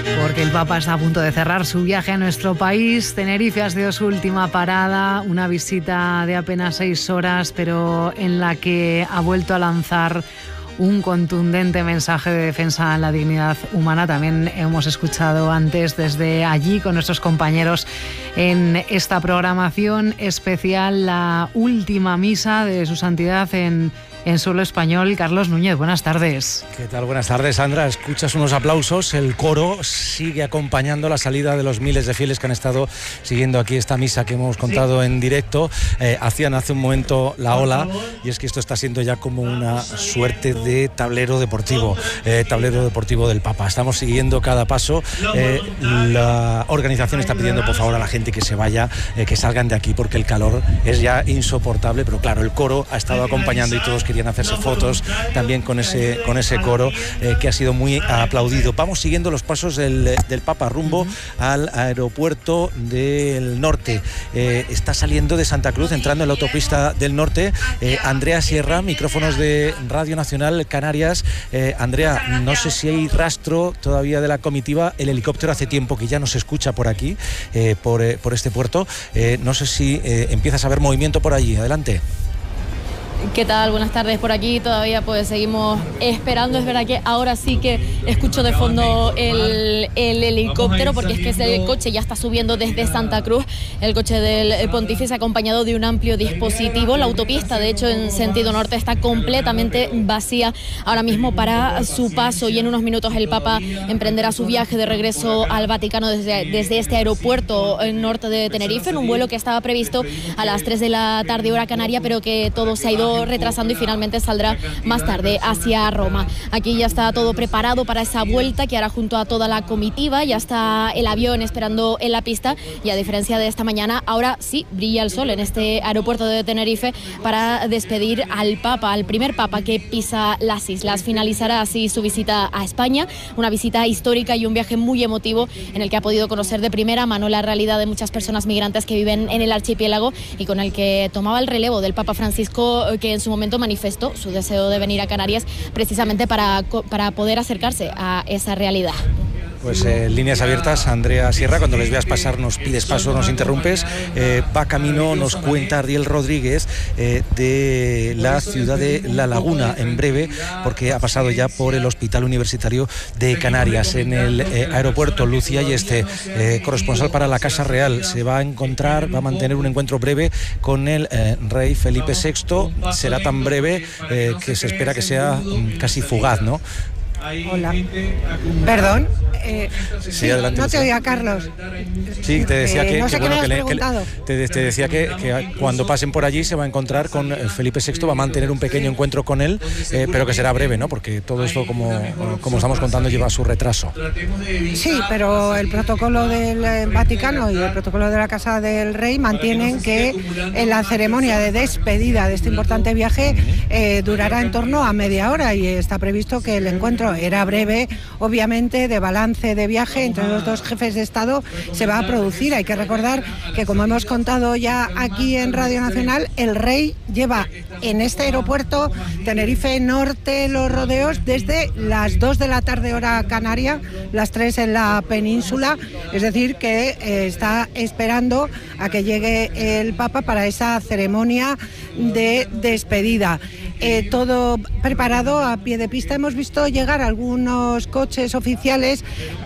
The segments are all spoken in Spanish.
porque el Papa está a punto de cerrar su viaje a nuestro país. Tenerife ha sido su última parada, una visita de apenas 6 horas, pero en la que ha vuelto a lanzar un contundente mensaje de defensa de la dignidad humana. También hemos escuchado antes desde allí con nuestros compañeros en esta programación especial la última misa de su santidad en suelo español. Carlos Núñez, buenas tardes. ¿Qué tal? Buenas tardes, Sandra. Escuchas unos aplausos, el coro sigue acompañando la salida de los miles de fieles que han estado siguiendo aquí esta misa que hemos contado en directo. Hacían hace un momento la ola, y es que esto está siendo ya como una suerte de tablero deportivo del Papa. Estamos siguiendo cada paso. La organización está pidiendo por favor a la gente que se vaya, que salgan de aquí porque el calor es ya insoportable, pero claro, el coro ha estado acompañando y todos querían hacerse fotos también con ese coro que ha sido muy aplaudido. Vamos siguiendo los pasos del Papa rumbo al aeropuerto del norte. Está saliendo de Santa Cruz, entrando en la autopista del norte. Andrea Sierra, micrófonos de Radio Nacional Canarias. Andrea, no sé si hay rastro todavía de la comitiva. El helicóptero hace tiempo que ya no se escucha por aquí, por este puerto. No sé si empiezas a ver movimiento por allí. Adelante. ¿Qué tal? Buenas tardes. Por aquí todavía pues seguimos esperando. Es verdad que ahora sí que escucho de fondo el helicóptero, porque es que ese coche ya está subiendo desde Santa Cruz, el coche del pontífice, acompañado de un amplio dispositivo. La autopista, de hecho, en sentido norte está completamente vacía ahora mismo para su paso, y en unos minutos el Papa emprenderá su viaje de regreso al Vaticano desde este aeropuerto norte de Tenerife, en un vuelo que estaba previsto a las 3 de la tarde hora canaria, pero que todo se ha ido retrasando y finalmente saldrá más tarde hacia Roma. Aquí ya está todo preparado para esa vuelta que hará junto a toda la comitiva. Ya está el avión esperando en la pista, y a diferencia de esta mañana, ahora sí brilla el sol en este aeropuerto de Tenerife para despedir al Papa, al primer Papa que pisa las islas. Finalizará así su visita a España, una visita histórica y un viaje muy emotivo en el que ha podido conocer de primera mano la realidad de muchas personas migrantes que viven en el archipiélago, y con el que tomaba el relevo del Papa Francisco, que en su momento manifestó su deseo de venir a Canarias precisamente para poder acercarse a esa realidad. Pues líneas abiertas, Andrea Sierra, cuando les veas pasar nos pides paso, nos interrumpes. Va camino, nos cuenta Ariel Rodríguez, de la ciudad de La Laguna, en breve, porque ha pasado ya por el Hospital Universitario de Canarias. En el aeropuerto, Lucía Yeste, corresponsal para la Casa Real, se va a mantener un encuentro breve con el rey Felipe VI. Será tan breve que se espera que sea casi fugaz, ¿no? Hola. Perdón. Sí, adelante, no te oía, Carlos. Sí, te decía no sé qué me has preguntado. Te decía que cuando pasen por allí se va a encontrar con Felipe VI, va a mantener un pequeño encuentro con él, pero que será breve, ¿no? Porque todo esto, como estamos contando, lleva su retraso. Sí, pero el protocolo del Vaticano y el protocolo de la Casa del Rey mantienen que en la ceremonia de despedida de este importante viaje durará en torno a media hora, y está previsto que el encuentro era breve, obviamente, de balance de viaje entre los dos jefes de Estado se va a producir. Hay que recordar que, como hemos contado ya aquí en Radio Nacional, el rey lleva en este aeropuerto Tenerife Norte Los Rodeos desde las 2 de la tarde hora canaria, las 3 en la península, es decir que está esperando a que llegue el Papa para esa ceremonia de despedida. Todo preparado a pie de pista. Hemos visto llegar algunos coches oficiales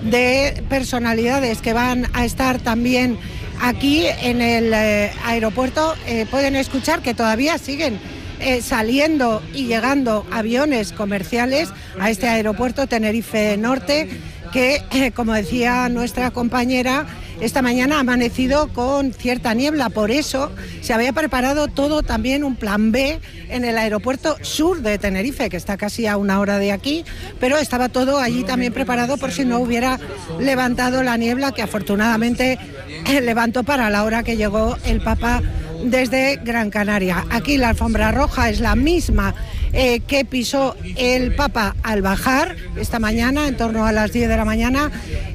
de personalidades que van a estar también aquí en el aeropuerto. Pueden escuchar que todavía siguen saliendo y llegando aviones comerciales a este aeropuerto Tenerife Norte, que, como decía nuestra compañera, esta mañana ha amanecido con cierta niebla. Por eso se había preparado todo, también un plan B en el aeropuerto sur de Tenerife, que está casi a una hora de aquí, pero estaba todo allí también preparado por si no hubiera levantado la niebla, que afortunadamente levantó para la hora que llegó el Papa desde Gran Canaria. Aquí la alfombra roja es la misma que pisó el Papa al bajar esta mañana, en torno a las 10 de la mañana.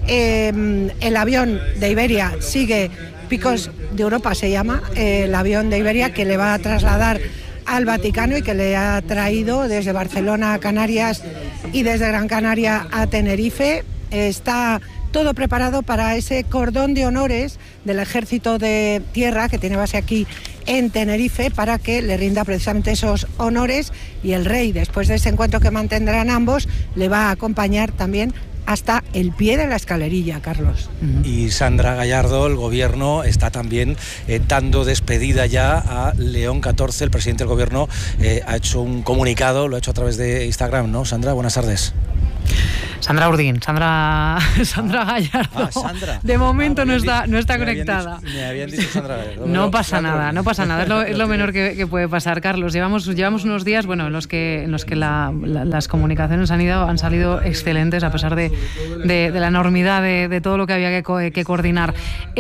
El avión de Iberia sigue, Picos de Europa se llama, el avión de Iberia que le va a trasladar al Vaticano y que le ha traído desde Barcelona a Canarias y desde Gran Canaria a Tenerife. Está todo preparado para ese cordón de honores del Ejército de Tierra, que tiene base aquí en Tenerife, para que le rinda precisamente esos honores, y el rey, después de ese encuentro que mantendrán ambos, le va a acompañar también hasta el pie de la escalerilla, Carlos. Y Sandra Gallardo, el gobierno está también dando despedida ya a León XIV. El presidente del gobierno ha hecho un comunicado, lo ha hecho a través de Instagram, ¿no? Sandra, buenas tardes. Sandra Urdín, Sandra Gallardo. Sandra. De momento no está conectada. Me habían dicho Sandra Gallardo. No pasa nada. Es lo menor que puede pasar, Carlos. Llevamos unos días, bueno, en los que las comunicaciones han salido excelentes, a pesar de la enormidad de todo lo que había que coordinar.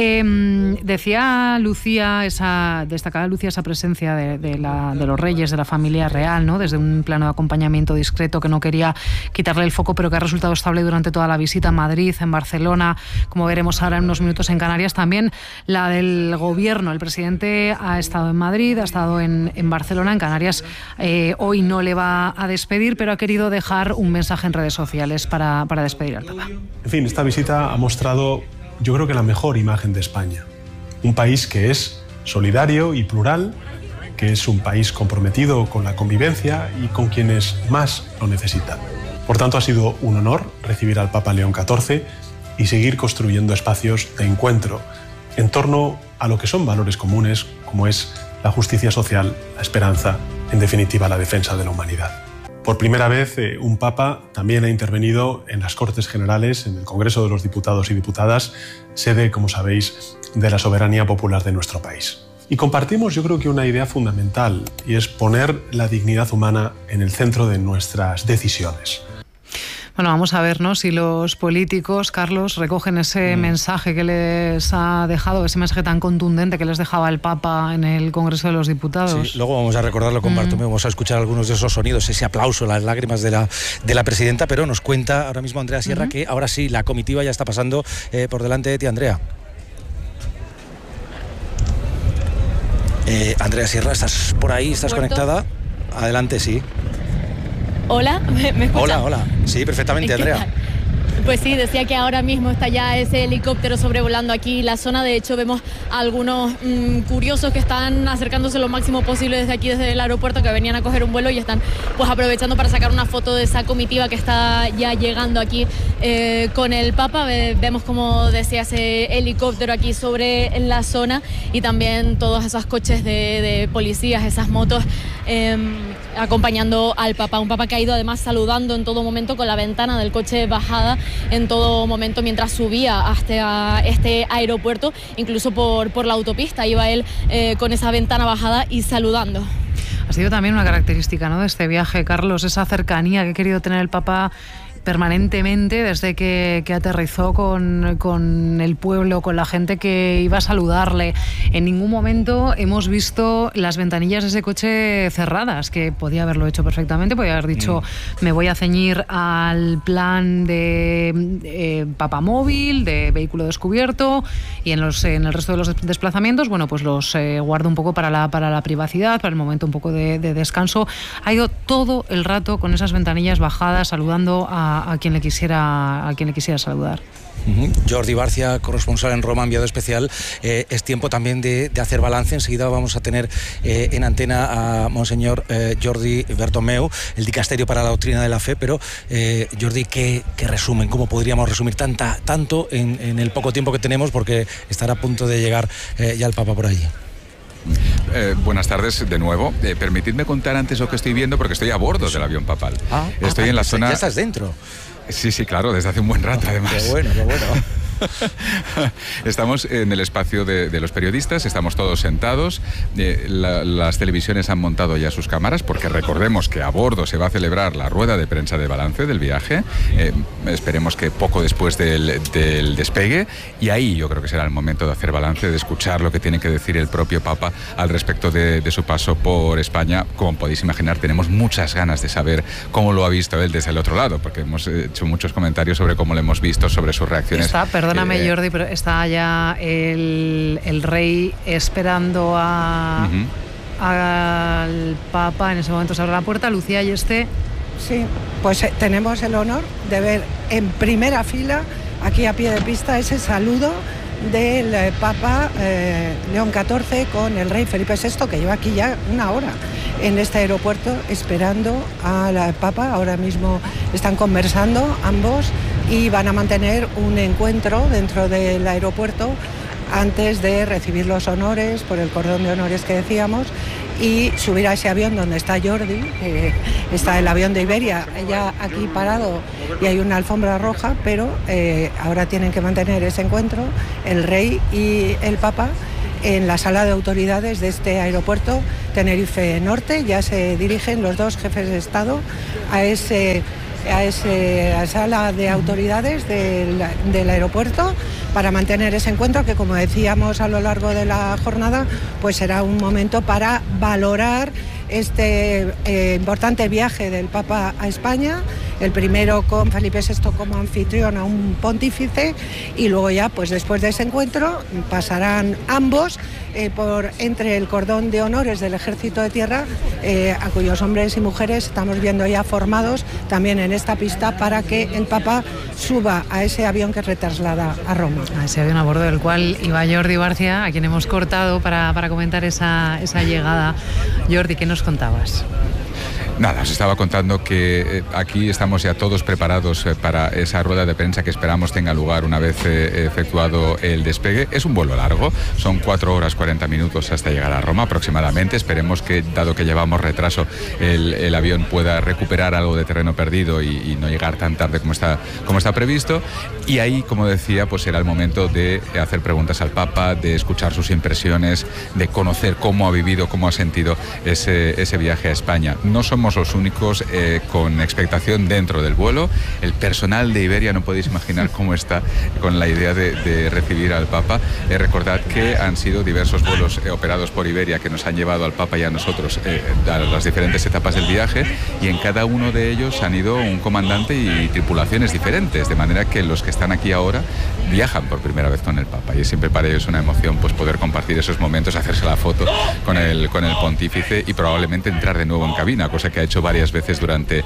Decía Lucía, destacaba Lucía esa presencia de los reyes, de la familia real, ¿no? Desde un plano de acompañamiento discreto, que no quería quitarle el foco, pero que ha resultado estable durante toda la visita en Madrid, en Barcelona, como veremos ahora en unos minutos en Canarias. También la del gobierno. El presidente ha estado en Madrid, ha estado en Barcelona, en Canarias. Hoy no le va a despedir, pero ha querido dejar un mensaje en redes sociales para despedir al Papa. En fin, esta visita ha mostrado, yo creo que la mejor imagen de España. Un país que es solidario y plural, que es un país comprometido con la convivencia y con quienes más lo necesitan. Por tanto, ha sido un honor recibir al Papa León XIV y seguir construyendo espacios de encuentro en torno a lo que son valores comunes, como es la justicia social, la esperanza, en definitiva, la defensa de la humanidad. Por primera vez, un Papa también ha intervenido en las Cortes Generales, en el Congreso de los Diputados y Diputadas, sede, como sabéis, de la soberanía popular de nuestro país. Y compartimos, yo creo que una idea fundamental, y es poner la dignidad humana en el centro de nuestras decisiones. Bueno, vamos a ver, ¿no?, si los políticos, Carlos, recogen ese mensaje que les ha dejado, ese mensaje tan contundente que les dejaba el Papa en el Congreso de los Diputados. Sí, luego vamos a recordarlo con Bartomeu, vamos a escuchar algunos de esos sonidos, ese aplauso, las lágrimas de la presidenta, pero nos cuenta ahora mismo Andrea Sierra que ahora sí, la comitiva ya está pasando por delante de ti, Andrea. Andrea Sierra, ¿estás por ahí? ¿Estás conectada? Adelante, sí. Hola, ¿me escuchas? Hola. Sí, perfectamente, Andrea. Pues sí, decía que ahora mismo está ya ese helicóptero sobrevolando aquí la zona. De hecho, vemos a algunos curiosos que están acercándose lo máximo posible desde aquí, desde el aeropuerto, que venían a coger un vuelo y están pues aprovechando para sacar una foto de esa comitiva que está ya llegando aquí con el Papa. Vemos, como decía, ese helicóptero aquí sobre la zona, y también todos esos coches de policías, esas motos acompañando al Papa. Un Papa que ha ido además saludando en todo momento, con la ventana del coche bajada en todo momento mientras subía hasta este aeropuerto, incluso por la autopista iba él con esa ventana bajada y saludando. Ha sido también una característica, ¿no?, de este viaje, Carlos, esa cercanía que ha querido tener el Papa permanentemente desde que aterrizó con el pueblo, con la gente que iba a saludarle. En ningún momento hemos visto las ventanillas de ese coche cerradas, que podía haberlo hecho perfectamente, podía haber dicho me voy a ceñir al plan de papamóvil, de vehículo descubierto, y en el resto de los desplazamientos, bueno, pues los guardo un poco para la privacidad, para el momento un poco de descanso. Ha ido todo el rato con esas ventanillas bajadas, saludando a quien le quisiera saludar. Jordi Barcia, corresponsal en Roma, enviado especial. Es tiempo también de hacer balance. Enseguida vamos a tener en antena a Monseñor Jordi Bertomeu, el dicasterio para la doctrina de la fe. Pero Jordi, ¿qué resumen? ¿Cómo podríamos resumir tanto en el poco tiempo que tenemos? Porque estará a punto de llegar ya el Papa por allí. Buenas tardes de nuevo. Permitidme contar antes lo que estoy viendo, porque estoy a bordo del avión papal. Estoy en la zona... ¿Ya estás dentro? Sí, claro, desde hace un buen rato, además. Qué bueno. Estamos en el espacio de los periodistas, estamos todos sentados. Las televisiones han montado ya sus cámaras, porque recordemos que a bordo se va a celebrar la rueda de prensa de balance del viaje. Esperemos que poco después del despegue, y ahí yo creo que será el momento de hacer balance, de escuchar lo que tiene que decir el propio Papa al respecto de su paso por España. Como podéis imaginar, tenemos muchas ganas de saber cómo lo ha visto él desde el otro lado, porque hemos hecho muchos comentarios sobre cómo lo hemos visto, sobre sus reacciones. Perdóname, Jordi, pero está ya el rey esperando al Papa. En ese momento se abre la puerta. Lucía y Sí, pues tenemos el honor de ver en primera fila aquí a pie de pista ese saludo del Papa León XIV con el rey Felipe VI, que lleva aquí ya una hora en este aeropuerto esperando al Papa. Ahora mismo están conversando ambos y van a mantener un encuentro dentro del aeropuerto antes de recibir los honores por el cordón de honores que decíamos y subir a ese avión donde está Jordi, está el avión de Iberia ya aquí parado y hay una alfombra roja, pero ahora tienen que mantener ese encuentro el rey y el Papa en la sala de autoridades de este aeropuerto Tenerife Norte. Ya se dirigen los dos jefes de Estado a esa sala de autoridades del aeropuerto para mantener ese encuentro que, como decíamos a lo largo de la jornada, pues será un momento para valorar este importante viaje del Papa a España, el primero con Felipe VI como anfitrión a un pontífice, y luego ya, pues después de ese encuentro, pasarán ambos por entre el cordón de honores del Ejército de Tierra, a cuyos hombres y mujeres estamos viendo ya formados también en esta pista para que el Papa suba a ese avión que retraslada a Roma. A ese avión a bordo del cual iba Jordi Barcia, a quien hemos cortado para comentar esa llegada. Jordi, ¿qué nos contabas? Nada, os estaba contando que aquí estamos ya todos preparados para esa rueda de prensa que esperamos tenga lugar una vez efectuado el despegue. Es un vuelo largo, son 4 horas 40 minutos hasta llegar a Roma aproximadamente. Esperemos que, dado que llevamos retraso, el avión pueda recuperar algo de terreno perdido y no llegar tan tarde como está previsto. Y ahí, como decía, pues será el momento de hacer preguntas al Papa, de escuchar sus impresiones, de conocer cómo ha vivido, cómo ha sentido ese viaje a España. No somos los únicos con expectación dentro del vuelo. El personal de Iberia, no podéis imaginar cómo está con la idea de recibir al Papa. Recordad que han sido diversos vuelos operados por Iberia que nos han llevado al Papa y a nosotros a las diferentes etapas del viaje, y en cada uno de ellos han ido un comandante y tripulaciones diferentes, de manera que los que están aquí ahora viajan por primera vez con el Papa, y siempre para ellos es una emoción pues poder compartir esos momentos, hacerse la foto con el pontífice y probablemente entrar de nuevo en cabina, cosa que ha hecho varias veces durante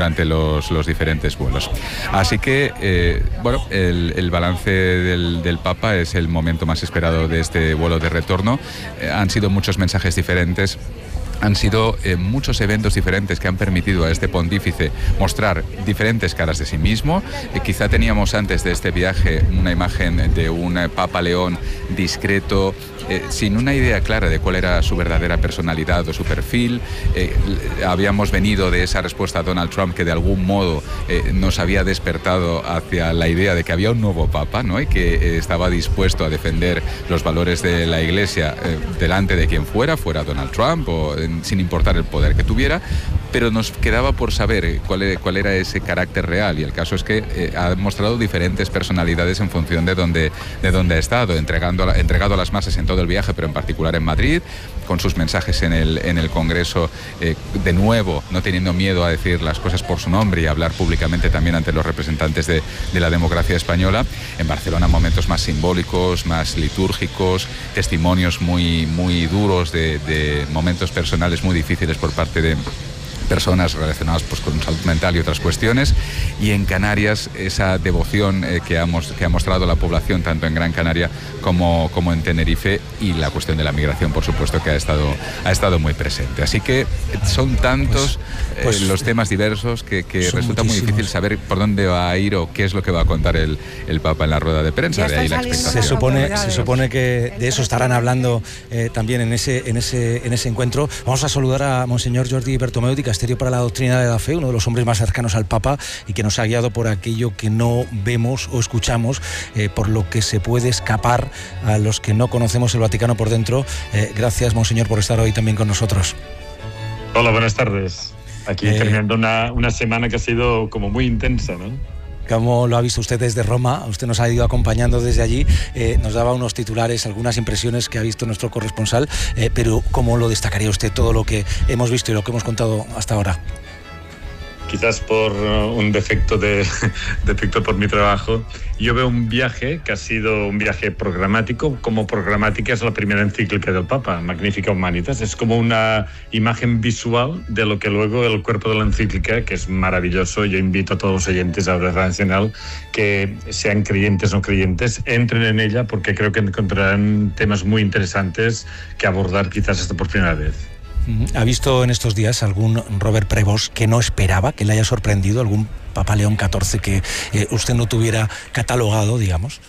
los diferentes vuelos. Así que, bueno, el balance del Papa es el momento más esperado de este vuelo de retorno. Han sido muchos mensajes diferentes. Han sido muchos eventos diferentes que han permitido a este pontífice mostrar diferentes caras de sí mismo. Quizá teníamos antes de este viaje una imagen de un Papa León discreto, sin una idea clara de cuál era su verdadera personalidad o su perfil. Habíamos venido de esa respuesta a Donald Trump que de algún modo nos había despertado hacia la idea de que había un nuevo Papa, ¿no? Y que estaba dispuesto a defender los valores de la Iglesia delante de quien fuera Donald Trump o sin importar el poder que tuviera, pero nos quedaba por saber cuál era ese carácter real, y el caso es que ha mostrado diferentes personalidades en función de dónde ha estado, entregado a las masas en todo el viaje, pero en particular en Madrid, con sus mensajes en el Congreso, de nuevo, no teniendo miedo a decir las cosas por su nombre y hablar públicamente también ante los representantes de la democracia española. En Barcelona, momentos más simbólicos, más litúrgicos, testimonios muy, muy duros de momentos personales muy difíciles por parte de personas relacionadas pues con salud mental y otras cuestiones, y en Canarias esa devoción que ha mostrado la población tanto en Gran Canaria como en Tenerife, y la cuestión de la migración, por supuesto, que ha estado muy presente. Así que son tantos los temas diversos que resulta muy difícil saber por dónde va a ir o qué es lo que va a contar el Papa en la rueda de prensa. De ahí la expectación. Se supone que de eso estarán hablando también en ese encuentro. Vamos a saludar a Monseñor Jordi Bertomeu, dicasterio para la doctrina de la fe, uno de los hombres más cercanos al Papa y que nos ha guiado por aquello que no vemos o escuchamos, por lo que se puede escapar a los que no conocemos el Vaticano por dentro. Gracias, Monseñor, por estar hoy también con nosotros. Hola, buenas tardes. Aquí terminando una semana que ha sido como muy intensa, ¿no? ¿Cómo lo ha visto usted desde Roma? Usted nos ha ido acompañando desde allí, nos daba unos titulares, algunas impresiones que ha visto nuestro corresponsal, pero ¿cómo lo destacaría usted todo lo que hemos visto y lo que hemos contado hasta ahora? quizás por un defecto por mi trabajo, yo veo un viaje que ha sido un viaje programático, como programática es la primera encíclica del Papa, Magnificat Humanitas. Es como una imagen visual de lo que luego el cuerpo de la encíclica, que es maravilloso. Yo invito a todos los oyentes de Radio Nacional que sean creyentes o no creyentes, entren en ella porque creo que encontrarán temas muy interesantes que abordar quizás hasta por primera vez. ¿Ha visto en estos días algún Robert Prevost que no esperaba, que le haya sorprendido, algún Papa León XIV que usted no tuviera catalogado, digamos?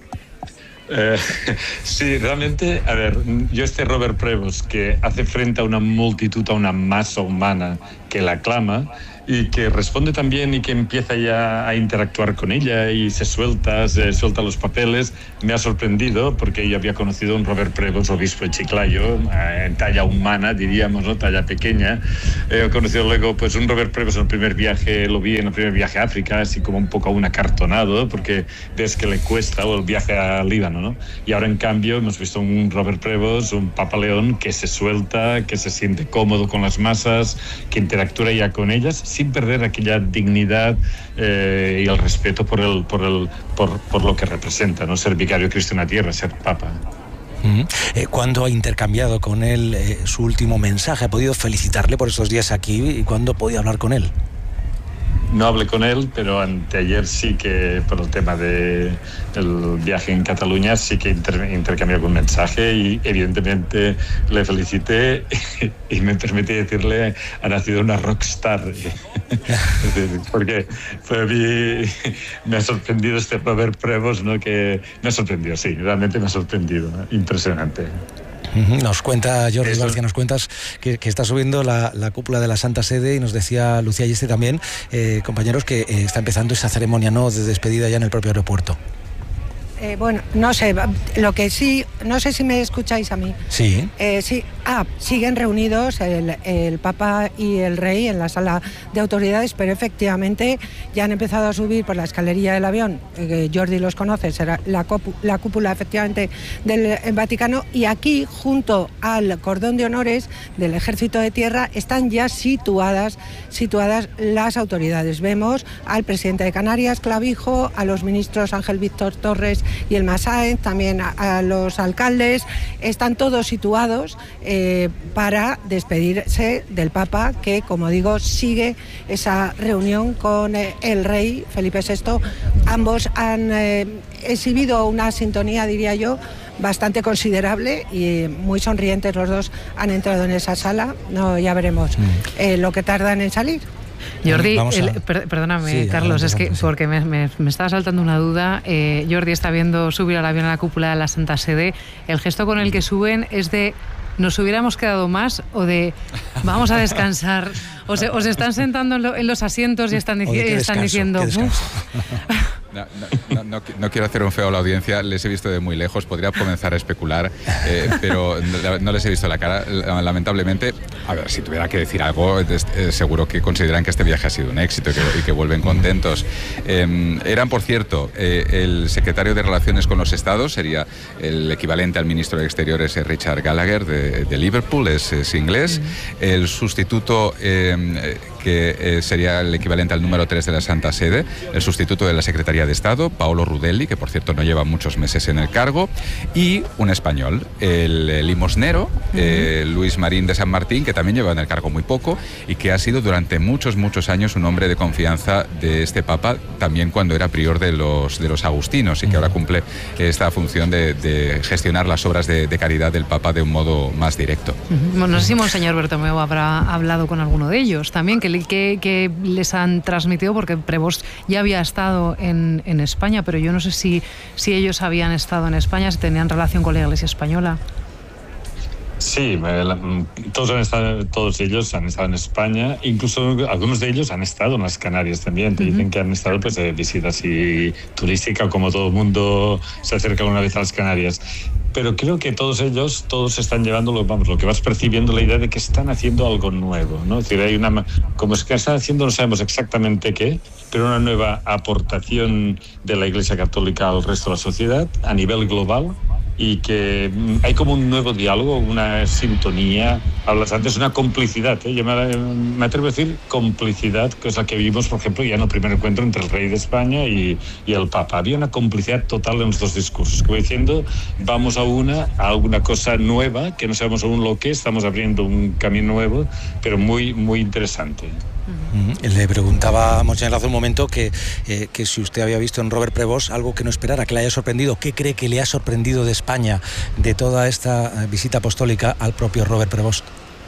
Sí, realmente, a ver, yo Robert Prevost que hace frente a una multitud, a una masa humana que la aclama y que responde también y que empieza ya a interactuar con ella y se suelta los papeles, me ha sorprendido porque yo había conocido a un Robert Prevost, obispo de Chiclayo, en talla humana, diríamos, ¿no? Talla pequeña. He conocido luego pues un Robert Prevost en el primer viaje, lo vi en el primer viaje a África, así como un poco un acartonado, porque ves que le cuesta, o el viaje a Líbano, ¿no? Y ahora en cambio hemos visto un Robert Prevost, un Papa León que se suelta, que se siente cómodo con las masas, que interactúa ya con ellas, sin perder aquella dignidad y el respeto por lo que representa, ¿no? Ser vicario de Cristo en la tierra, ser Papa. ¿Cuándo ha intercambiado con él su último mensaje? ¿Ha podido felicitarle por estos días aquí? ¿Y cuándo ha podido hablar con él? No hablé con él, pero anteayer sí que, por el tema del viaje en Cataluña, sí que intercambié algún mensaje y evidentemente le felicité y me permití decirle, ha nacido una rockstar. Porque me ha sorprendido Robert Prevost, ¿no? Que me ha sorprendido, sí, realmente me ha sorprendido, ¿no? Impresionante. Nos cuenta Jordi García, nos cuentas que está subiendo la cúpula de la Santa Sede y nos decía Lucía Yeste también, compañeros, que está empezando esa ceremonia, ¿no?, de despedida ya en el propio aeropuerto. Bueno, no sé, lo que sí, no sé si me escucháis a mí. Sí. Sí. Siguen reunidos el Papa y el Rey en la sala de autoridades, pero efectivamente ya han empezado a subir por la escalería del avión. Jordi los conoce, será la cúpula efectivamente del Vaticano, y aquí, junto al cordón de honores del Ejército de Tierra, están ya situadas las autoridades. Vemos al presidente de Canarias, Clavijo, a los ministros Ángel Víctor Torres y Elma Sáenz, también a los alcaldes, están todos situados para despedirse del Papa, que, como digo, sigue esa reunión con el Rey Felipe VI. Ambos han exhibido una sintonía, diría yo, bastante considerable, y muy sonrientes los dos han entrado en esa sala. Ya veremos lo que tardan en salir. Jordi, perdóname, sí, Carlos, es que porque me estaba saltando una duda. Jordi está viendo subir al avión a la cúpula de la Santa Sede. ¿El gesto con el que suben es de nos hubiéramos quedado más o de vamos a descansar? ¿Os están sentando en los asientos y están diciendo... No quiero hacer un feo a la audiencia, les he visto de muy lejos, podría comenzar a especular, pero no les he visto la cara, lamentablemente. A ver, si tuviera que decir algo, seguro que consideran que este viaje ha sido un éxito y que vuelven contentos. Eran, por cierto, el secretario de Relaciones con los Estados, sería el equivalente al ministro de Exteriores, Richard Gallagher, de Liverpool, es inglés. El sustituto, que sería el equivalente al número 3 de la Santa Sede, el sustituto de la Secretaría de Estado, Paolo Rudelli, que por cierto no lleva muchos meses en el cargo, y un español, el limosnero, Luis Marín de San Martín, que también lleva en el cargo muy poco y que ha sido durante muchos años un hombre de confianza de este Papa, también cuando era prior de los agustinos, y que ahora cumple esta función de gestionar las obras de caridad del Papa de un modo más directo. Bueno, no sé si Monseñor Bertomeu habrá hablado con alguno de ellos también, que les han transmitido, porque Prevost ya había estado en España, pero yo no sé si ellos habían estado en España, si tenían relación con la Iglesia española. Sí, todos ellos han estado en España, incluso algunos de ellos han estado en las Canarias también. Te dicen que han estado pues de visita así turística, como todo el mundo se acerca alguna vez a las Canarias. Pero creo que todos están llevando lo que vas percibiendo, la idea de que están haciendo algo nuevo, ¿no? Es decir, hay como es que están haciendo, no sabemos exactamente qué, pero una nueva aportación de la Iglesia Católica al resto de la sociedad a nivel global, y que hay como un nuevo diálogo, una sintonía. Hablas antes de una complicidad, yo me atrevo a decir complicidad, que es la que vimos, por ejemplo, ya en el primer encuentro entre el rey de España y el Papa. Había una complicidad total en los dos discursos, que voy diciendo, vamos a alguna cosa nueva, que no sabemos aún lo que es, estamos abriendo un camino nuevo, pero muy, muy interesante. Le preguntaba a Monseñor hace un momento que si usted había visto en Robert Prevost algo que no esperara, que le haya sorprendido. ¿Qué cree que le ha sorprendido de España, de toda esta visita apostólica al propio Robert Prevost?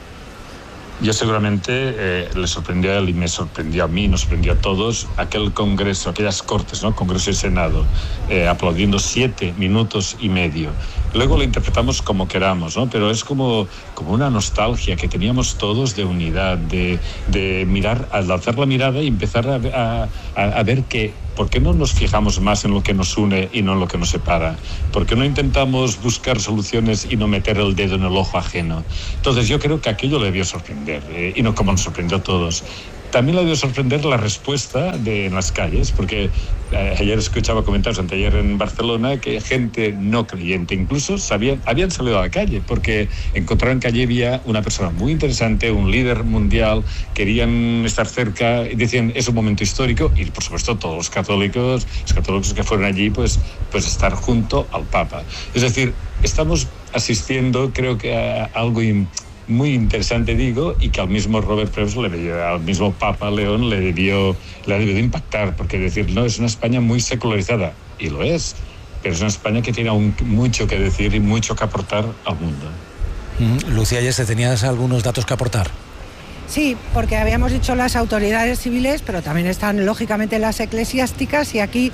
Yo seguramente le sorprendió a él y me sorprendió a mí, nos sorprendió a todos aquel congreso, aquellas cortes, ¿no? Congreso y Senado, aplaudiendo 7 minutos y medio. Luego lo interpretamos como queramos, ¿no? Pero es como una nostalgia que teníamos todos de unidad, de mirar, al alzar la mirada y empezar a ver que ¿por qué no nos fijamos más en lo que nos une y no en lo que nos separa? ¿Por qué no intentamos buscar soluciones y no meter el dedo en el ojo ajeno? Entonces yo creo que aquello le debió sorprender, y no como nos sorprendió a todos. También le debió sorprender la respuesta en las calles, porque ayer escuchaba comentarios, anteayer en Barcelona, que gente no creyente incluso habían salido a la calle, porque encontraron que allí había una persona muy interesante, un líder mundial, querían estar cerca, y decían, es un momento histórico, y por supuesto todos los católicos que fueron allí, pues estar junto al Papa. Es decir, estamos asistiendo, creo que a algo muy interesante, digo, y que al mismo Robert Prevost, al mismo Papa León le debió de impactar, porque decir, no, es una España muy secularizada, y lo es, pero es una España que tiene aún mucho que decir y mucho que aportar al mundo. Lucía, ¿ya tenías algunos datos que aportar? Sí, porque habíamos dicho las autoridades civiles, pero también están lógicamente las eclesiásticas, y aquí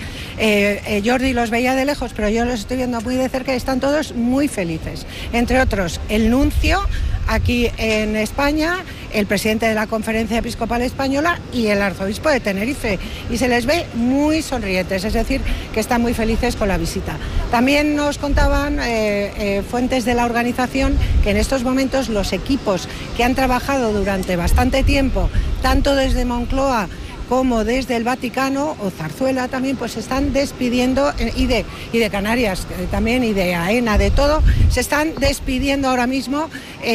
Jordi los veía de lejos, pero yo los estoy viendo muy de cerca y están todos muy felices. Entre otros, el nuncio aquí en España, el presidente de la Conferencia Episcopal Española y el arzobispo de Tenerife, y se les ve muy sonrientes, es decir, que están muy felices con la visita. También nos contaban fuentes de la organización que en estos momentos los equipos que han trabajado durante bastante tiempo, tanto desde Moncloa como desde el Vaticano o Zarzuela también, pues se están despidiendo, y de Canarias también, y de AENA, de todo, se están despidiendo ahora mismo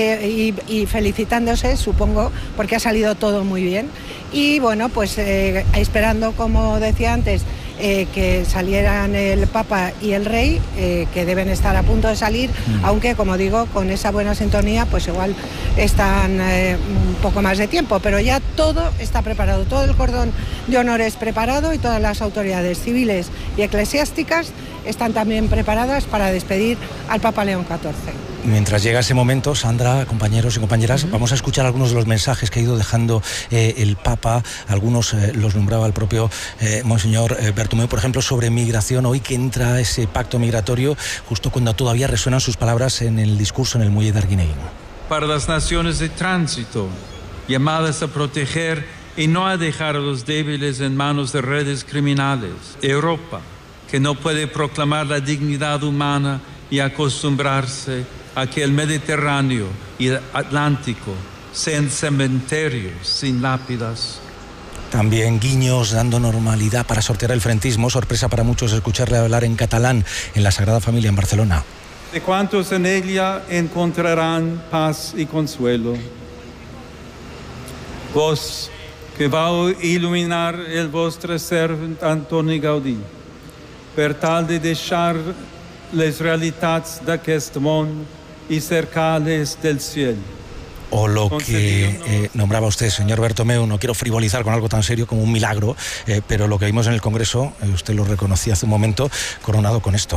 y felicitándose, supongo, porque ha salido todo muy bien. Y bueno, pues esperando, como decía antes, que salieran el Papa y el Rey, que deben estar a punto de salir, aunque, como digo, con esa buena sintonía, pues igual están un poco más de tiempo, pero ya todo está preparado, todo el cordón de honores preparado, y todas las autoridades civiles y eclesiásticas están también preparadas para despedir al Papa León XIV. Mientras llega ese momento, Sandra, compañeros y compañeras, vamos a escuchar algunos de los mensajes que ha ido dejando el Papa. Algunos los nombraba el propio Monseñor Bertomeu, por ejemplo, sobre migración. Hoy que entra ese pacto migratorio, justo cuando todavía resuenan sus palabras en el discurso en el muelle de Arguineguín. Para las naciones de tránsito, llamadas a proteger y no a dejar a los débiles en manos de redes criminales. Europa, que no puede proclamar la dignidad humana y acostumbrarse a que el Mediterráneo y el Atlántico sean cementerios sin lápidas. También guiños dando normalidad para sortear el frentismo. Sorpresa para muchos escucharle hablar en catalán en la Sagrada Familia en Barcelona. De cuantos en ella encontrarán paz y consuelo. Vos que vau il·luminar el vostre servent Antoni Gaudí, per tal de deixar les realitats d'aquest món y cercales del cielo. O lo que nombraba usted, señor Bertomeu, no quiero frivolizar con algo tan serio como un milagro, pero lo que vimos en el Congreso, usted lo reconocía hace un momento, coronado con esto.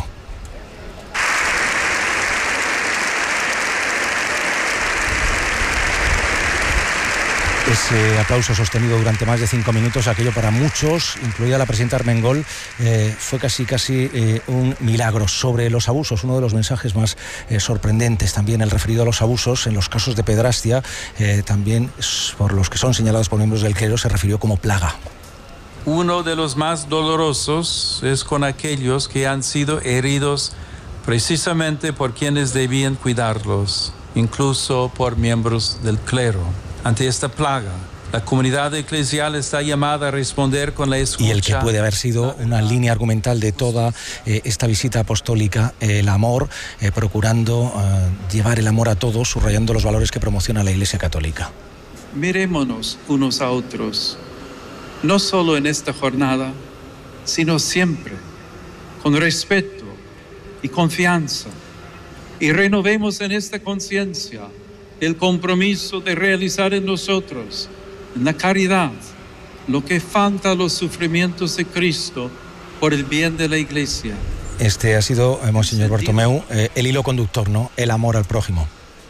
Ese aplauso sostenido durante más de 5 minutos, aquello para muchos, incluida la presidenta Armengol, fue casi un milagro. Sobre los abusos, uno de los mensajes más sorprendentes, también el referido a los abusos en los casos de pedrastia, también por los que son señalados por miembros del clero, se refirió como plaga. Uno de los más dolorosos es con aquellos que han sido heridos precisamente por quienes debían cuidarlos, incluso por miembros del clero. Ante esta plaga, La comunidad eclesial está llamada a responder con la escucha. Y el que puede haber sido una línea argumental de toda esta visita apostólica, el amor, procurando llevar el amor a todos, subrayando los valores que promociona la Iglesia Católica. Mirémonos unos a otros, no solo en esta jornada, sino siempre, con respeto y confianza, y renovemos en esta conciencia el compromiso de realizar en nosotros, en la caridad, lo que falta a los sufrimientos de Cristo por el bien de la Iglesia. Este ha sido, Monseñor Bartomeu, el hilo conductor, ¿no? El amor al prójimo.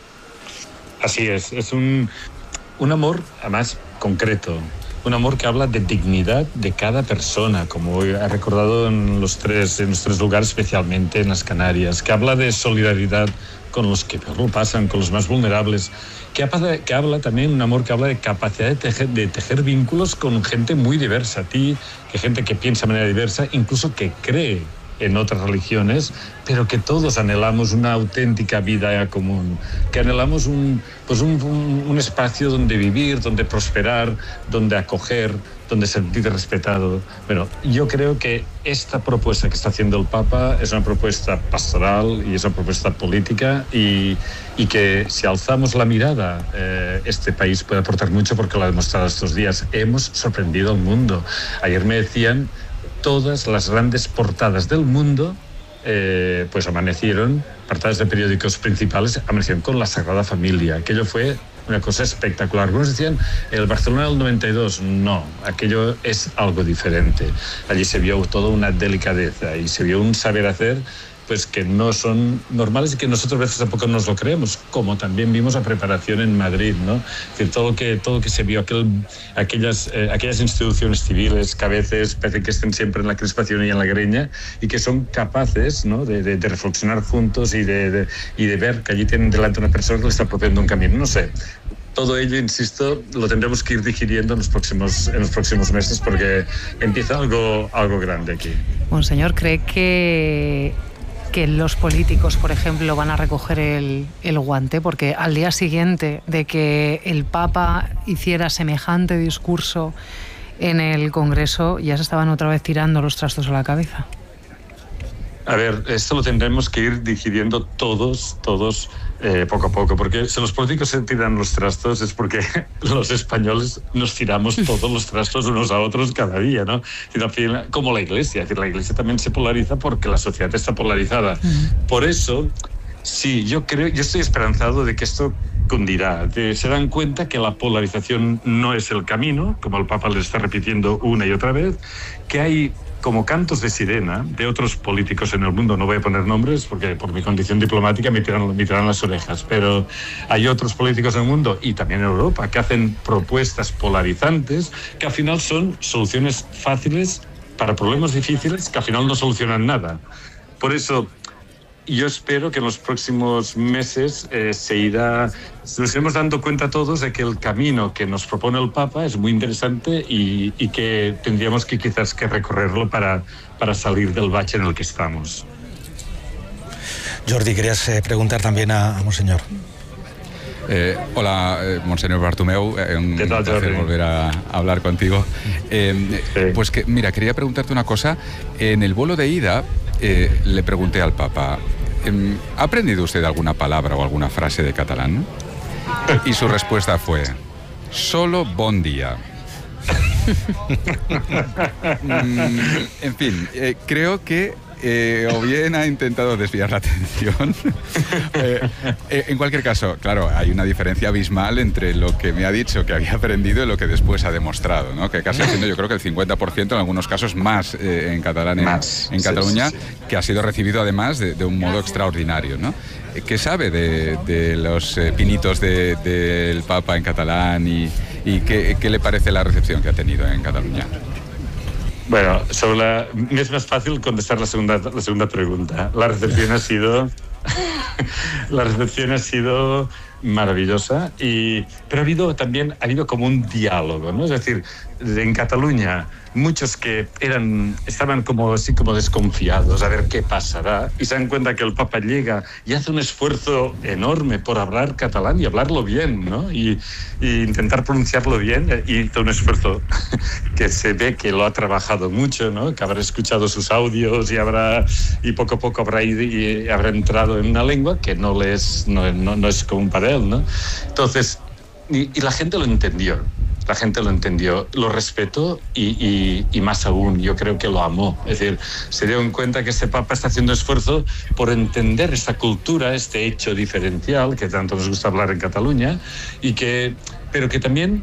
Así es un amor, además, concreto. Un amor que habla de dignidad de cada persona, como ha recordado en los tres lugares, especialmente en las Canarias, que habla de solidaridad con los que peor lo pasan, con los más vulnerables, que habla también, un amor que habla de capacidad de tejer vínculos con gente muy diversa a ti, que gente que piensa de manera diversa, incluso que cree en otras religiones, pero que todos anhelamos una auténtica vida común, que anhelamos un espacio donde vivir, donde prosperar, donde acoger, donde sentirte respetado. Bueno, yo creo que esta propuesta que está haciendo el Papa es una propuesta pastoral y es una propuesta política y que si alzamos la mirada, este país puede aportar mucho porque lo ha demostrado estos días. Hemos sorprendido al mundo. Ayer me decían todas las grandes portadas del mundo, pues amanecieron, portadas de periódicos principales, amanecieron con la Sagrada Familia. Aquello fue una cosa espectacular. Algunos decían, el Barcelona del 92, no, aquello es algo diferente. Allí se vio toda una delicadeza y se vio un saber hacer pues que no son normales y que nosotros a veces tampoco nos lo creemos, como también vimos la preparación en Madrid, ¿no? Es decir, todo lo que se vio, aquellas instituciones civiles que a veces parece que estén siempre en la crispación y en la greña y que son capaces, ¿no?, de reflexionar juntos y de ver que allí tienen delante una persona que le está proponiendo un camino. No sé. Todo ello, insisto, lo tendremos que ir digiriendo en los próximos meses porque empieza algo grande aquí. Monseñor, ¿cree que los políticos, por ejemplo, van a recoger el guante? Porque al día siguiente de que el Papa hiciera semejante discurso en el Congreso, ya se estaban otra vez tirando los trastos a la cabeza. A ver, esto lo tendremos que ir digiriendo todos poco a poco, porque si los políticos se tiran los trastos es porque los españoles nos tiramos todos los trastos unos a otros cada día, ¿no? Como la Iglesia, es decir, la Iglesia también se polariza porque la sociedad está polarizada. Por eso, sí, yo estoy esperanzado de que esto cundirá. Se dan cuenta que la polarización no es el camino, como el Papa le está repitiendo una y otra vez, que hay como cantos de sirena de otros políticos en el mundo, no voy a poner nombres porque por mi condición diplomática me tiran las orejas, pero hay otros políticos en el mundo y también en Europa que hacen propuestas polarizantes que al final son soluciones fáciles para problemas difíciles que al final no solucionan nada. Por eso yo espero que en los próximos meses nos iremos dando cuenta todos de que el camino que nos propone el Papa es muy interesante y que tendríamos que quizás que recorrerlo para salir del bache en el que estamos. Jordi, querías preguntar también a Monseñor. Hola, Monseñor Bartomeu, un placer volver a hablar contigo. Pues mira, quería preguntarte una cosa. En el vuelo de ida le pregunté al Papa, ¿ha aprendido usted alguna palabra o alguna frase de catalán? Y su respuesta fue, solo bon día. En fin, creo que o bien ha intentado desviar la atención. En cualquier caso, claro, hay una diferencia abismal entre lo que me ha dicho que había aprendido y lo que después ha demostrado, ¿no? Que casi siendo, yo creo que el 50%, en algunos casos más en catalán en Cataluña, sí. Que ha sido recibido además de un modo extraordinario, ¿no? ¿Qué sabe de los pinitos del Papa en catalán y qué le parece la recepción que ha tenido en Cataluña? Bueno, es más fácil contestar la segunda pregunta. La recepción ha sido maravillosa, pero ha habido como un diálogo, ¿no? Es decir, en Cataluña muchos que estaban como así como desconfiados a ver qué pasará, y se dan cuenta que el Papa llega y hace un esfuerzo enorme por hablar catalán y hablarlo bien, ¿no? Y intentar pronunciarlo bien, y hizo un esfuerzo que se ve que lo ha trabajado mucho, ¿no? Que habrá escuchado sus audios y poco a poco habrá entrado en una lengua que no es común para él, ¿no? Entonces, y la gente lo entendió. La gente lo entendió, lo respetó y más aún, yo creo que lo amó. Es decir, se dio en cuenta que este Papa está haciendo esfuerzo por entender esta cultura, este hecho diferencial que tanto nos gusta hablar en Cataluña, pero que también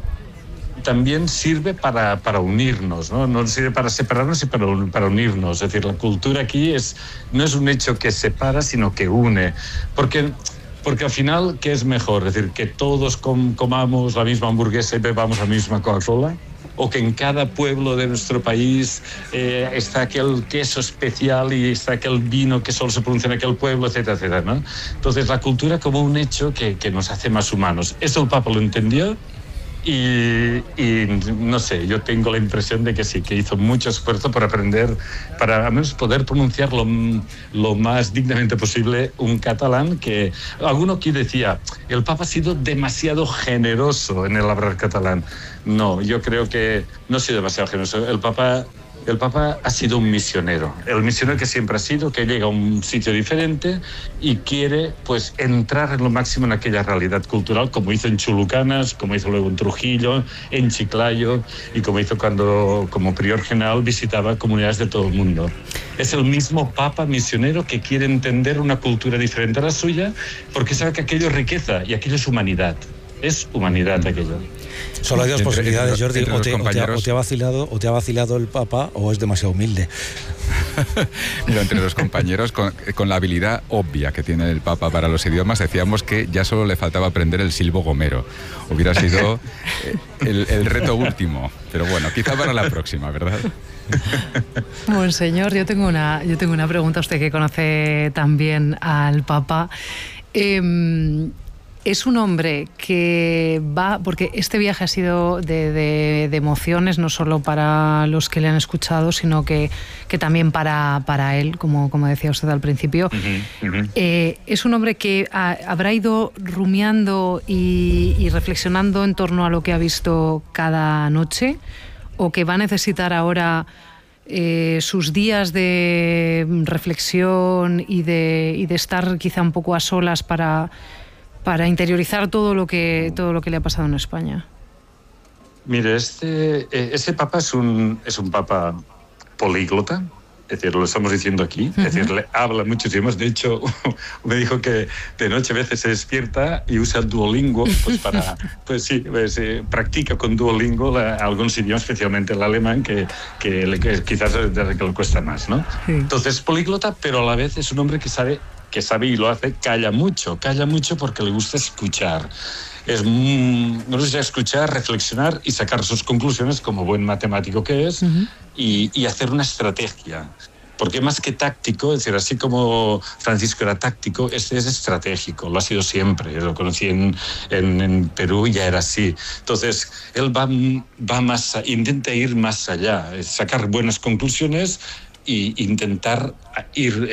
sirve para unirnos, ¿no? No sirve para separarnos, sino para unirnos. Es decir, la cultura aquí no es un hecho que separa, sino que une. Porque al final, ¿qué es mejor? Es decir, que todos comamos la misma hamburguesa y bebamos la misma Coca-Cola, o que en cada pueblo de nuestro país está aquel queso especial y está aquel vino que solo se produce en aquel pueblo, etcétera, etcétera, ¿no? Entonces, la cultura como un hecho que nos hace más humanos. Eso el Papa lo entendió. Y no sé, yo tengo la impresión de que sí, que hizo mucho esfuerzo por aprender, para al menos poder pronunciar lo más dignamente posible un catalán, que alguno aquí decía, el Papa ha sido demasiado generoso en el hablar catalán. No, yo creo que no ha sido demasiado generoso. El Papa ha sido un misionero, el misionero que siempre ha sido, que llega a un sitio diferente y quiere pues entrar en lo máximo en aquella realidad cultural, como hizo en Chulucanas, como hizo luego en Trujillo, en Chiclayo, y como hizo cuando como prior general visitaba comunidades de todo el mundo. Es el mismo Papa misionero que quiere entender una cultura diferente a la suya, porque sabe que aquello es riqueza y aquello es humanidad. Es humanidad aquello. Solo hay dos posibilidades, Jordi, o te ha vacilado el Papa o es demasiado humilde. Mira, entre los compañeros, con la habilidad obvia que tiene el Papa para los idiomas, decíamos que ya solo le faltaba aprender el silbo gomero. Hubiera sido el reto último, pero bueno, quizá para la próxima, ¿verdad? Monseñor, yo tengo una pregunta, usted que conoce también al Papa. Es un hombre que va, porque este viaje ha sido de emociones, no solo para los que le han escuchado, sino que también para él, como decía usted al principio. Es un hombre que habrá ido rumiando y reflexionando en torno a lo que ha visto cada noche, o que va a necesitar ahora sus días de reflexión y de estar quizá un poco a solas para interiorizar todo lo que le ha pasado en España. Mire, ese Papa es un Papa políglota, es decir, lo estamos diciendo aquí, es decir, le habla muchos idiomas. De hecho, me dijo que de noche a veces se despierta y usa Duolingo, practica con Duolingo algunos idiomas, especialmente el alemán, que quizás le cuesta más, ¿no? Sí. Entonces, políglota, pero a la vez es un hombre que sabe y lo hace, calla mucho porque le gusta escuchar. No gusta escuchar, reflexionar y sacar sus conclusiones como buen matemático que es, y hacer una estrategia. Porque más que táctico, es decir, así como Francisco era táctico, este es estratégico, lo ha sido siempre. Yo lo conocí en Perú y ya era así. Entonces, él intenta ir más allá, sacar buenas conclusiones y intentar ir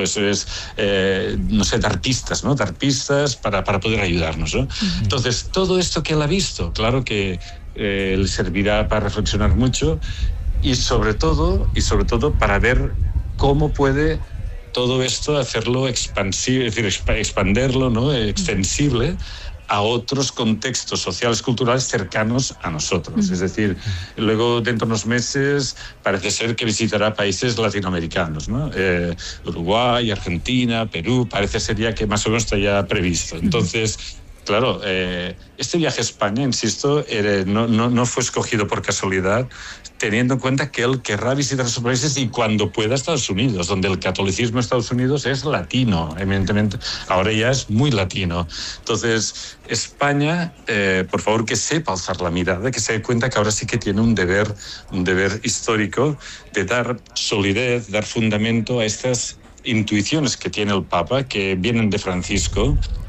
dar pistas, ¿no? Dar pistas para poder ayudarnos, ¿no? Entonces, todo esto que él ha visto, claro que le servirá para reflexionar mucho y sobre todo para ver cómo puede todo esto hacerlo expansivo, es decir, expanderlo, ¿no? Extensible a otros contextos sociales, culturales cercanos a nosotros. Es decir, luego dentro de unos meses parece ser que visitará países latinoamericanos, ¿no? Uruguay, Argentina, Perú, parece ser ya que más o menos está ya previsto. Entonces, claro, este viaje a España, insisto, no fue escogido por casualidad, teniendo en cuenta que él querrá visitar esos países y cuando pueda Estados Unidos, donde el catolicismo en Estados Unidos es latino, evidentemente, ahora ya es muy latino. Entonces, España, por favor, que sepa alzar la mirada, que se dé cuenta que ahora sí que tiene un deber histórico de dar solidez, dar fundamento a estas intuiciones que tiene el Papa, que vienen de Francisco,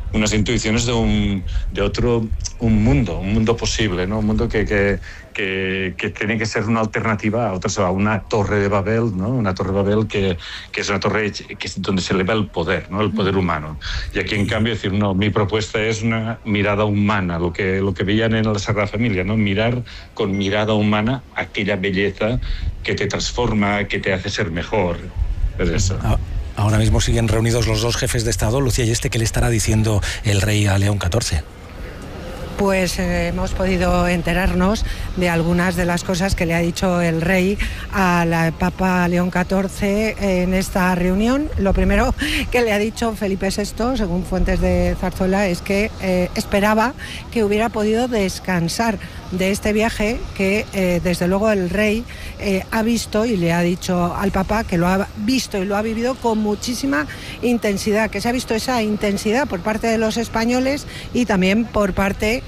unas intuiciones de otro, un mundo posible, ¿no? Un mundo que tiene que ser una alternativa a una torre de Babel, ¿no? Una torre de Babel que es una torre que es donde se eleva el poder, ¿no? El poder humano. Y aquí, en cambio, decir, no, mi propuesta es una mirada humana, lo que veían en la Sagrada Familia, ¿no? Mirar con mirada humana aquella belleza que te transforma, que te hace ser mejor. Es eso. Ahora mismo siguen reunidos los dos jefes de Estado. Lucía, ¿y ¿qué le estará diciendo el rey a León XIV? Pues hemos podido enterarnos de algunas de las cosas que le ha dicho el rey al Papa León XIV en esta reunión. Lo primero que le ha dicho Felipe VI, según fuentes de Zarzuela, es que esperaba que hubiera podido descansar de este viaje que desde luego el rey ha visto, y le ha dicho al Papa que lo ha visto y lo ha vivido con muchísima intensidad, que se ha visto esa intensidad por parte de los españoles y también por parte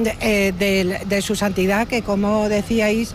de su santidad, que, como decíais,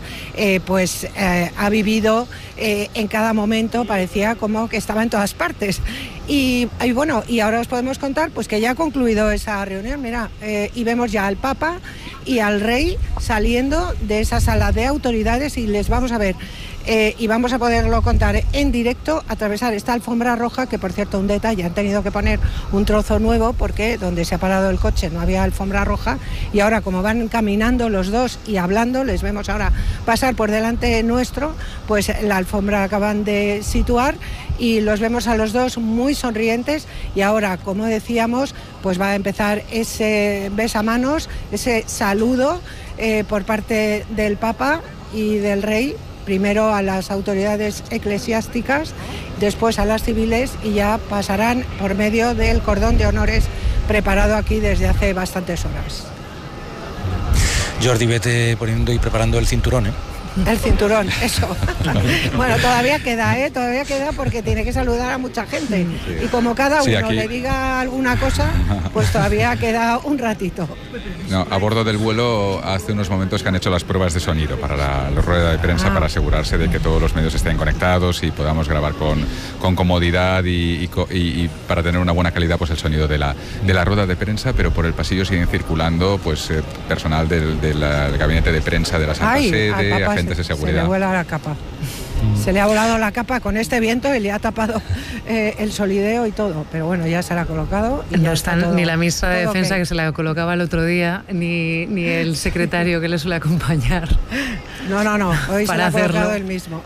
ha vivido en cada momento, parecía como que estaba en todas partes. Y bueno, y ahora os podemos contar pues que ya ha concluido esa reunión, mira, y vemos ya al Papa y al rey saliendo de esa sala de autoridades, y les vamos a ver y vamos a poderlo contar en directo, atravesar esta alfombra roja, que por cierto, un detalle, han tenido que poner un trozo nuevo porque donde se ha parado el coche no había alfombra roja, y ahora, como van caminando los dos y hablando, les vemos ahora pasar por delante nuestro, pues la alfombra acaban de situar y los vemos a los dos muy sonrientes, y ahora, como decíamos, pues va a empezar ese besamanos, ese saludo por parte del Papa y del rey, primero a las autoridades eclesiásticas, después a las civiles, y ya pasarán por medio del cordón de honores preparado aquí desde hace bastantes horas. Jordi, vete poniendo y preparando el cinturón, ¿eh? El cinturón, eso. Bueno, todavía queda, porque tiene que saludar a mucha gente. Sí. Y como cada uno aquí le diga alguna cosa, pues todavía queda un ratito. No, a bordo del vuelo, hace unos momentos que han hecho las pruebas de sonido para la rueda de prensa, para asegurarse de que todos los medios estén conectados y podamos grabar con comodidad y para tener una buena calidad, pues el sonido de la rueda de prensa. Pero por el pasillo siguen circulando pues personal del gabinete de prensa de la Santa Sede, agentes de seguridad. Se le vuela la capa. Se le ha volado la capa con este viento y le ha tapado el solideo y todo, pero bueno, ya se la ha colocado. Y no están todo, ni la ministra de Defensa que se la colocaba el otro día, ni el secretario que le suele acompañar. No, hoy se la ha colocado él mismo.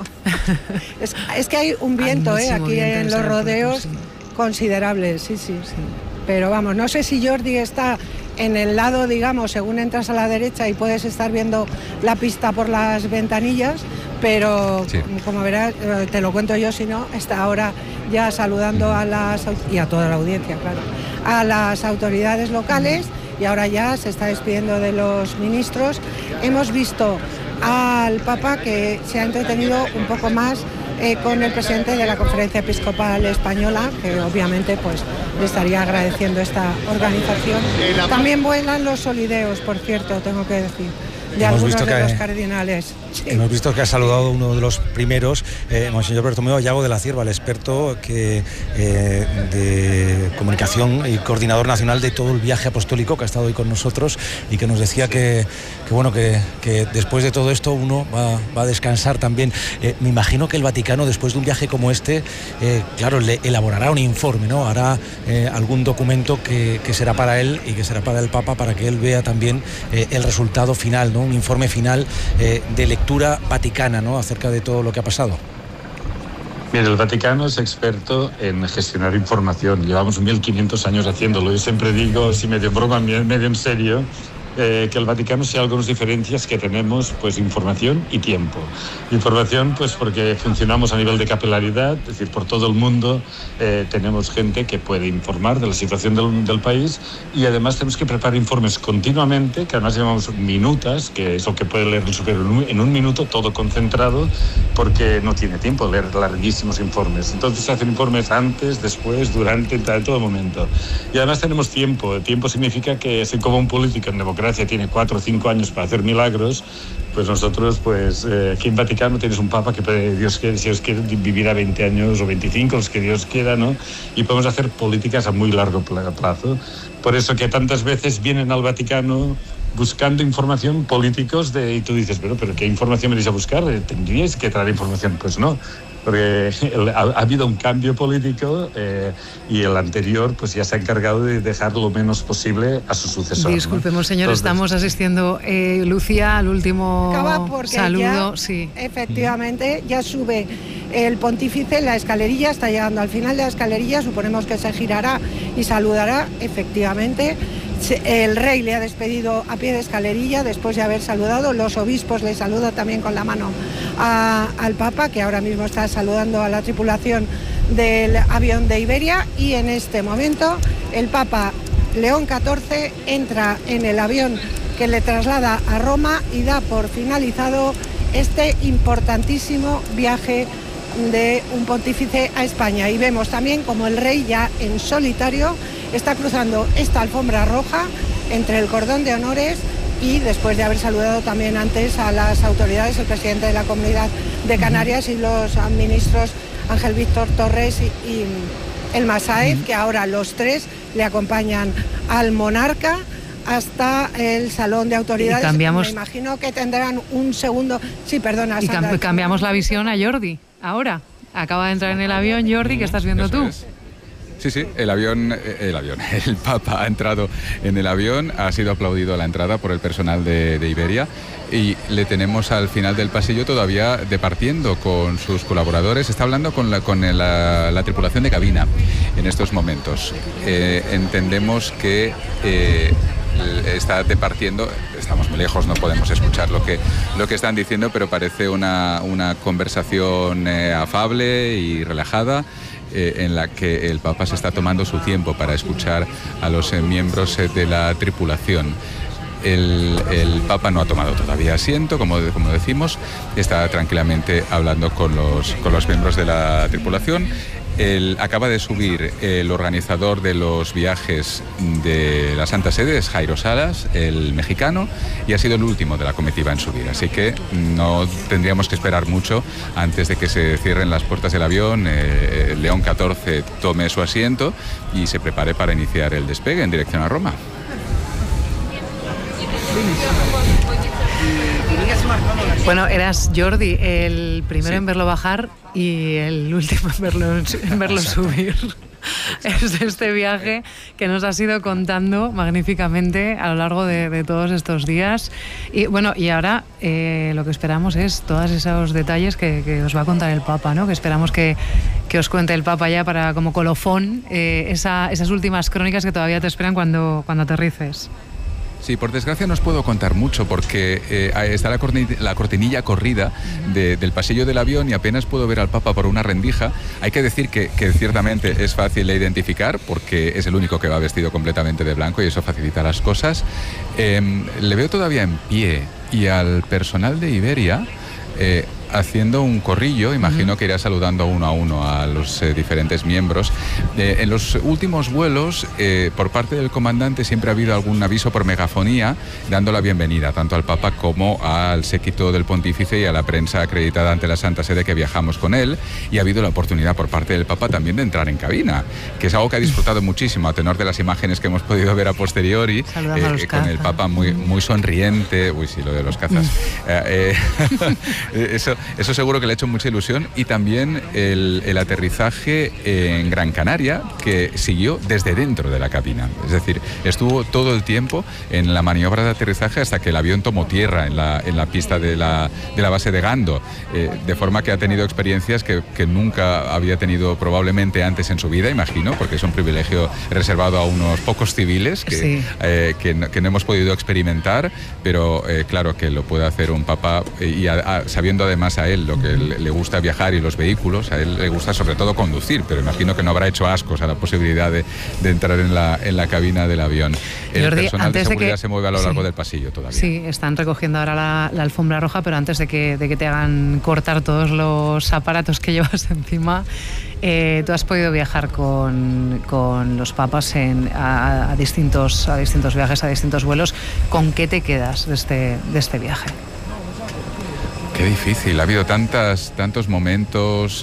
Es que hay un viento aquí en los rodeos considerable, sí. Pero vamos, no sé si Jordi está en el lado, digamos, según entras a la derecha y puedes estar viendo la pista por las ventanillas, pero sí, como verás, te lo cuento yo, si no, está ahora ya saludando y a toda la audiencia, claro, a las autoridades locales, y ahora ya se está despidiendo de los ministros. Hemos visto al Papa que se ha entretenido un poco más con el presidente de la Conferencia Episcopal Española, que obviamente pues le estaría agradeciendo esta organización. También vuelan los solideos, por cierto, tengo que decir, de algunos de los cardinales. Sí. Hemos visto que ha saludado uno de los primeros, Monseñor Bertomeu Ayago de la Cierva, el experto de comunicación y coordinador nacional de todo el viaje apostólico, que ha estado hoy con nosotros y que nos decía que después de todo esto uno va a descansar también. Me imagino que el Vaticano, después de un viaje como este, claro, le elaborará un informe, ¿no? Hará algún documento que será para él y que será para el Papa, para que él vea también el resultado final, ¿no? Un informe final de lectura vaticana, ¿no? Acerca de todo lo que ha pasado. Mira, el Vaticano es experto en gestionar información. Llevamos 1500 años haciéndolo. Yo siempre digo, si medio en broma, medio en serio, que el Vaticano, si algo nos diferencia, es que tenemos pues información y tiempo. Información pues porque funcionamos a nivel de capilaridad, es decir, por todo el mundo tenemos gente que puede informar de la situación del país, y además tenemos que preparar informes continuamente, que además llamamos minutas, que es lo que puede leer el superior en un minuto, todo concentrado, porque no tiene tiempo de leer larguísimos informes. Entonces se hacen informes antes, después, durante, en todo momento. Y además tenemos tiempo. El tiempo significa que, así como un político en democracia desgracia tiene 4 o 5 años para hacer milagros, pues nosotros, pues aquí en Vaticano tienes un papa que Dios quiere, si Dios quiere, vivirá 20 años o 25, los que Dios quiera, ¿no? Y podemos hacer políticas a muy largo plazo. Por eso que tantas veces vienen al Vaticano buscando información políticos y tú dices, pero ¿qué información venís a buscar? ¿Tendríais que traer información? Pues no, porque ha habido un cambio político y el anterior pues ya se ha encargado de dejar lo menos posible a su sucesor. Discúlpeme, señor, estamos asistiendo, Lucía, al último saludo. Ya, sí. Efectivamente, ya sube el pontífice en la escalerilla, está llegando al final de la escalerilla, suponemos que se girará y saludará, efectivamente. El rey le ha despedido a pie de escalerilla después de haber saludado, los obispos le saludan también con la mano al Papa, que ahora mismo está saludando a la tripulación del avión de Iberia, y en este momento el Papa León XIV entra en el avión que le traslada a Roma y da por finalizado este importantísimo viaje de un pontífice a España. Y vemos también como el rey ya en solitario está cruzando esta alfombra roja entre el cordón de honores y después de haber saludado también antes a las autoridades, el presidente de la Comunidad de Canarias y los ministros Ángel Víctor Torres y Elma Sáez, que ahora los tres le acompañan al monarca hasta el salón de autoridades. Cambiamos... Me imagino que tendrán un segundo... Sí, perdona, Sandra. Y cambiamos la visión a Jordi. Ahora, acaba de entrar en el avión Jordi, ¿qué estás viendo tú? Sí, el Papa ha entrado en el avión, ha sido aplaudido a la entrada por el personal de Iberia y le tenemos al final del pasillo todavía departiendo con sus colaboradores. Está hablando con la tripulación de cabina en estos momentos. Entendemos que está departiendo, estamos muy lejos, no podemos escuchar lo que están diciendo, pero parece una conversación afable y relajada, en la que el Papa se está tomando su tiempo para escuchar a los miembros de la tripulación. El Papa no ha tomado todavía asiento, como decimos, está tranquilamente hablando con los miembros de la tripulación. Acaba de subir el organizador de los viajes de la Santa Sede, es Jairo Salas, el mexicano, y ha sido el último de la comitiva en subir. Así que no tendríamos que esperar mucho antes de que se cierren las puertas del avión, León XIV tome su asiento y se prepare para iniciar el despegue en dirección a Roma. Bueno, eras Jordi, el primero en verlo bajar y el último en verlo subir. Es este viaje que nos has ido contando magníficamente a lo largo de todos estos días. Y bueno, y ahora lo que esperamos es todos esos detalles que os va a contar el Papa, ¿no? Que esperamos que os cuente el Papa ya para como colofón esas últimas crónicas que todavía te esperan cuando aterrices. Sí, por desgracia no os puedo contar mucho porque está la cortinilla corrida del pasillo del avión y apenas puedo ver al Papa por una rendija. Hay que decir que ciertamente es fácil de identificar porque es el único que va vestido completamente de blanco y eso facilita las cosas. Le veo todavía en pie y al personal de Iberia haciendo un corrillo, imagino que irá saludando uno a uno a los diferentes miembros. En los últimos vuelos, por parte del comandante, siempre ha habido algún aviso por megafonía, dando la bienvenida tanto al Papa como al séquito del pontífice y a la prensa acreditada ante la Santa Sede que viajamos con él, y ha habido la oportunidad por parte del Papa también de entrar en cabina, que es algo que ha disfrutado muchísimo a tenor de las imágenes que hemos podido ver a posteriori, con el Papa muy sonriente. Uy, sí, lo de los cazas. Eso seguro que le ha hecho mucha ilusión, y también el aterrizaje en Gran Canaria, que siguió desde dentro de la cabina. Es decir, estuvo todo el tiempo en la maniobra de aterrizaje hasta que el avión tomó tierra en la pista de la base de Gando, de forma que ha tenido experiencias que nunca había tenido probablemente antes en su vida, imagino, porque es un privilegio reservado a unos pocos civiles que no hemos podido experimentar, pero claro que lo puede hacer un Papa, y sabiendo además más a él, lo que le gusta viajar y los vehículos, a él le gusta sobre todo conducir, pero imagino que no habrá hecho ascos a la posibilidad de entrar en la cabina del avión. El Jordi, personal de seguridad se mueve a lo largo del pasillo todavía. Sí, están recogiendo ahora la alfombra roja, pero antes de que te hagan cortar todos los aparatos que llevas encima, tú has podido viajar con los papas a distintos viajes, a distintos vuelos. ¿Con qué te quedas de este viaje? Qué difícil, ha habido tantos momentos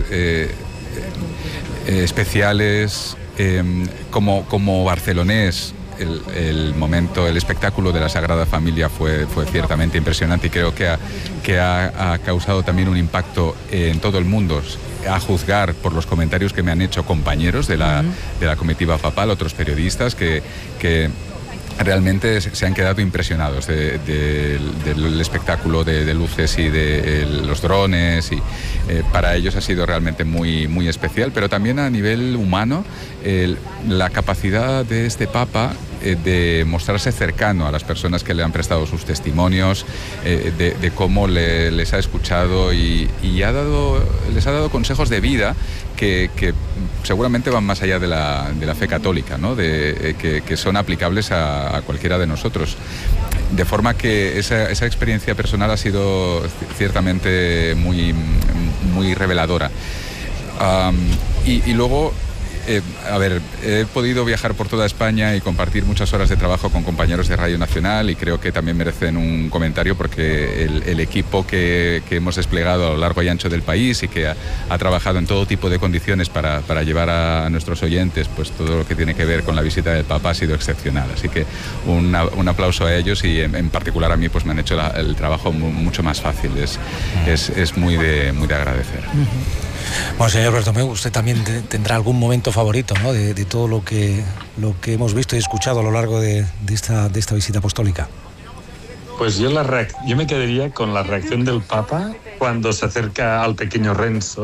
especiales, como barcelonés. El espectáculo de la Sagrada Familia fue ciertamente impresionante y creo que ha causado también un impacto en todo el mundo, a juzgar por los comentarios que me han hecho compañeros de la comitiva papal, otros periodistas que realmente se han quedado impresionados del espectáculo de luces y de los drones, y para ellos ha sido realmente muy, muy especial, pero también a nivel humano, la capacidad de este Papa de mostrarse cercano a las personas que le han prestado sus testimonios, de cómo les ha escuchado y les ha dado consejos de vida que seguramente van más allá de la fe católica, ¿no? Que son aplicables a cualquiera de nosotros. De forma que esa experiencia personal ha sido ciertamente muy, muy reveladora. Y luego, he podido viajar por toda España y compartir muchas horas de trabajo con compañeros de Radio Nacional, y creo que también merecen un comentario porque el equipo que hemos desplegado a lo largo y ancho del país y que ha trabajado en todo tipo de condiciones para llevar a nuestros oyentes pues todo lo que tiene que ver con la visita del Papa ha sido excepcional. Así que un aplauso a ellos, y en particular a mí pues me han hecho el trabajo mucho más fácil. Es muy de agradecer. Bueno, señor Bertomeu, usted también tendrá algún momento favorito, ¿no? de todo lo que hemos visto y escuchado a lo largo de esta visita apostólica. Pues yo me quedaría con la reacción del Papa cuando se acerca al pequeño Renzo